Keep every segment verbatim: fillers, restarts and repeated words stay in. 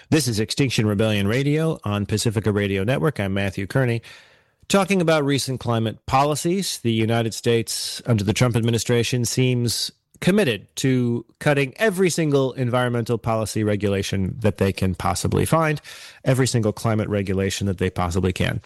This is Extinction Rebellion Radio on Pacifica Radio Network. I'm Matthew Kearney, talking about recent climate policies. The United States, under the Trump administration, seems committed to cutting every single environmental policy regulation that they can possibly find, every single climate regulation that they possibly can.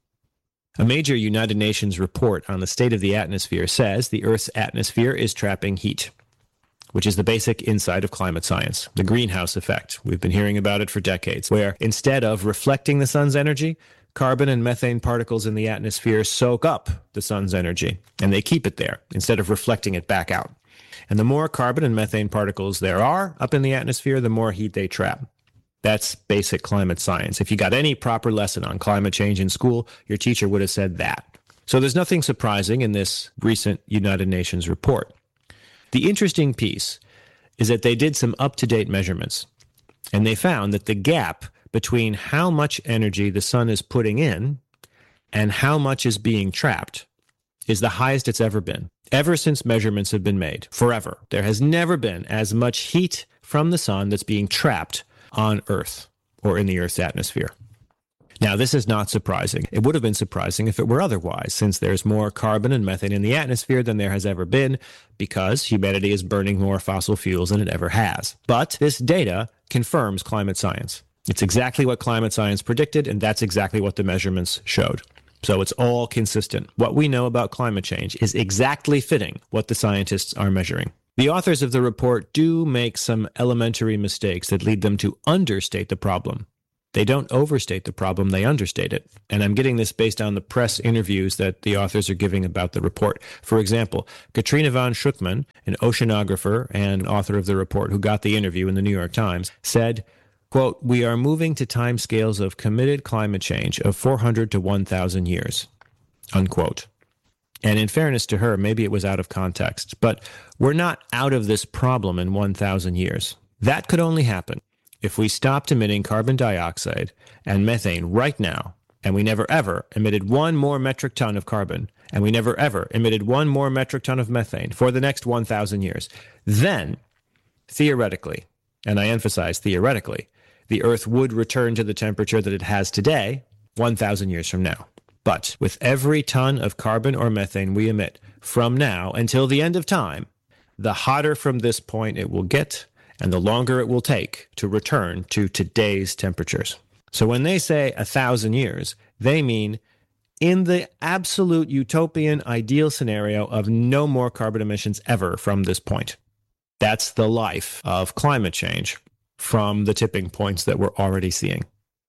A major United Nations report on the state of the atmosphere says the Earth's atmosphere is trapping heat, which is the basic insight of climate science, the greenhouse effect. We've been hearing about it for decades, where instead of reflecting the sun's energy, carbon and methane particles in the atmosphere soak up the sun's energy, and they keep it there instead of reflecting it back out. And the more carbon and methane particles there are up in the atmosphere, the more heat they trap. That's basic climate science. If you got any proper lesson on climate change in school, your teacher would have said that. So there's nothing surprising in this recent United Nations report. The interesting piece is that they did some up-to-date measurements, and they found that the gap between how much energy the sun is putting in and how much is being trapped is the highest it's ever been, ever since measurements have been made, forever. There has never been as much heat from the sun that's being trapped on Earth or in the Earth's atmosphere. Now, this is not surprising. It would have been surprising if it were otherwise, since there's more carbon and methane in the atmosphere than there has ever been, because humanity is burning more fossil fuels than it ever has. But this data confirms climate science. It's exactly what climate science predicted, and that's exactly what the measurements showed. So it's all consistent. What we know about climate change is exactly fitting what the scientists are measuring. The authors of the report do make some elementary mistakes that lead them to understate the problem. They don't overstate the problem, they understate it. And I'm getting this based on the press interviews that the authors are giving about the report. For example, Katrina von Schuckman, an oceanographer and author of the report who got the interview in the New York Times, said, quote, "We are moving to timescales of committed climate change of four hundred to one thousand years," unquote. And in fairness to her, maybe it was out of context, but we're not out of this problem in one thousand years. That could only happen if we stopped emitting carbon dioxide and methane right now, and we never ever emitted one more metric ton of carbon, and we never ever emitted one more metric ton of methane for the next one thousand years, then, theoretically, and I emphasize theoretically, the Earth would return to the temperature that it has today one thousand years from now. But with every ton of carbon or methane we emit from now until the end of time, the hotter from this point it will get, and the longer it will take to return to today's temperatures. So when they say a thousand years, they mean in the absolute utopian ideal scenario of no more carbon emissions ever from this point. That's the life of climate change from the tipping points that we're already seeing.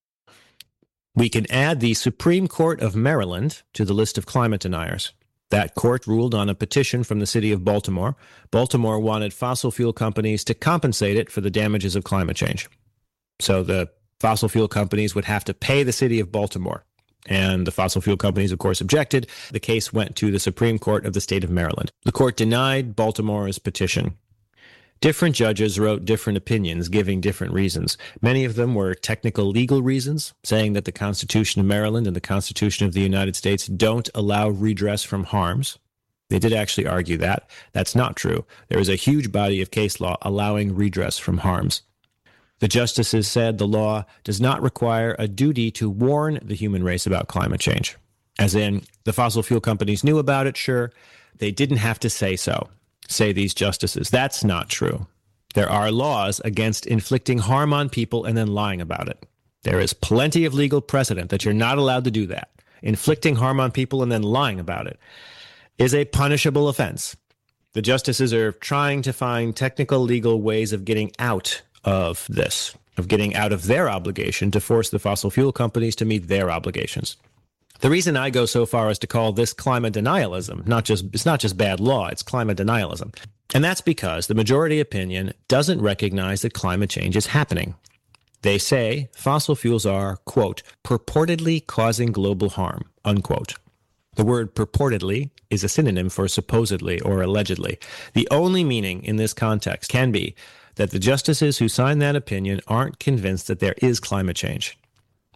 We can add the Supreme Court of Maryland to the list of climate deniers. That court ruled on a petition from the city of Baltimore. Baltimore wanted fossil fuel companies to compensate it for the damages of climate change. So the fossil fuel companies would have to pay the city of Baltimore. And the fossil fuel companies, of course, objected. The case went to the Supreme Court of the state of Maryland. The court denied Baltimore's petition. Different judges wrote different opinions, giving different reasons. Many of them were technical legal reasons, saying that the Constitution of Maryland and the Constitution of the United States don't allow redress from harms. They did actually argue that. That's not true. There is a huge body of case law allowing redress from harms. The justices said the law does not require a duty to warn the human race about climate change. As in, the fossil fuel companies knew about it, sure. They didn't have to say so. Say these justices. That's not true. There are laws against inflicting harm on people and then lying about it. There is plenty of legal precedent that you're not allowed to do that. Inflicting harm on people and then lying about it is a punishable offense. The justices are trying to find technical legal ways of getting out of this, of getting out of their obligation to force the fossil fuel companies to meet their obligations. The reason I go so far as to call this climate denialism, not just it's not just bad law, it's climate denialism. And that's because the majority opinion doesn't recognize that climate change is happening. They say fossil fuels are, quote, purportedly causing global harm, unquote. The word purportedly is a synonym for supposedly or allegedly. The only meaning in this context can be that the justices who sign that opinion aren't convinced that there is climate change.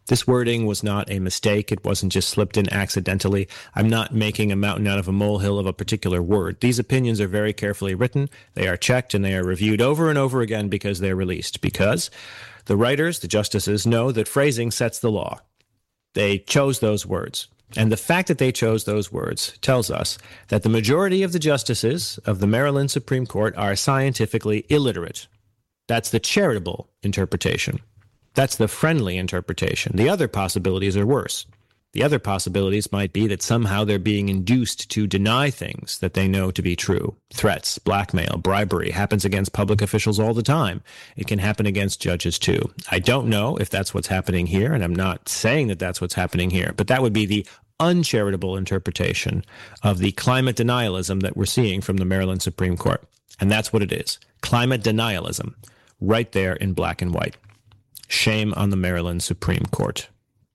This wording was not a mistake. It wasn't just slipped in accidentally. I'm not making a mountain out of a molehill of a particular word. These opinions are very carefully written. They are checked and they are reviewed over and over again because they're released. Because the writers, the justices, know that phrasing sets the law. They chose those words. And the fact that they chose those words tells us that the majority of the justices of the Maryland Supreme Court are scientifically illiterate. That's the charitable interpretation. That's the friendly interpretation. The other possibilities are worse. The other possibilities might be that somehow they're being induced to deny things that they know to be true. Threats, blackmail, bribery happens against public officials all the time. It can happen against judges too. I don't know if that's what's happening here, and I'm not saying that that's what's happening here, but that would be the uncharitable interpretation of the climate denialism that we're seeing from the Maryland Supreme Court. And that's what it is. Climate denialism, right there in black and white. Shame on the Maryland Supreme Court.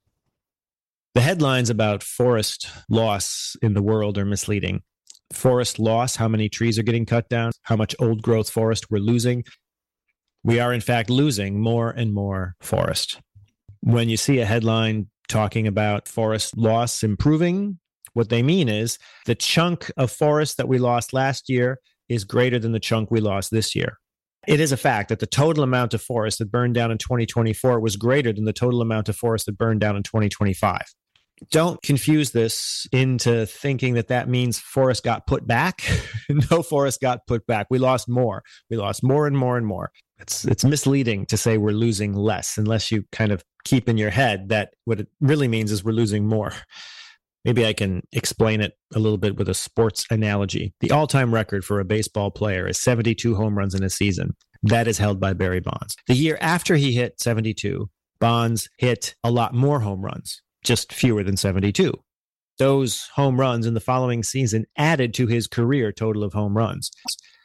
The headlines about forest loss in the world are misleading. Forest loss, how many trees are getting cut down, how much old growth forest we're losing. We are, in fact, losing more and more forest. When you see a headline talking about forest loss improving, what they mean is the chunk of forest that we lost last year is greater than the chunk we lost this year. It is a fact that the total amount of forest that burned down in twenty twenty-four was greater than the total amount of forest that burned down in twenty twenty-five. Don't confuse this into thinking that that means forest got put back. No forest got put back. We lost more. We lost more and more and more. It's it's misleading to say we're losing less unless you kind of keep in your head that what it really means is we're losing more. Maybe I can explain it a little bit with a sports analogy. The all-time record for a baseball player is seventy-two home runs in a season. That is held by Barry Bonds. The year after he hit seventy-two, Bonds hit a lot more home runs, just fewer than seventy-two. Those home runs in the following season added to his career total of home runs.